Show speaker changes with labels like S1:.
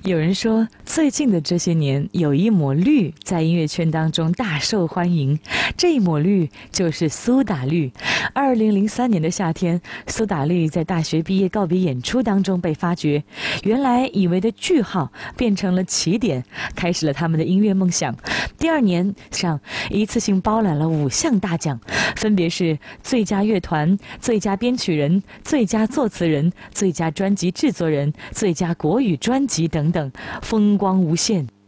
S1: 有人说，最近的这些年，有一抹绿在音乐圈当中大受欢迎。这一抹绿就是苏打绿。2003年的夏天，苏打绿在大学毕业告别演出当中被发掘，原来以为的句号变成了起点，开始了他们的音乐梦想。第二年上一次性包揽了5项大奖，分别是最佳乐团、最佳编曲人、最佳作词人、最佳专辑制作人、最佳国语专辑等等，风光无限。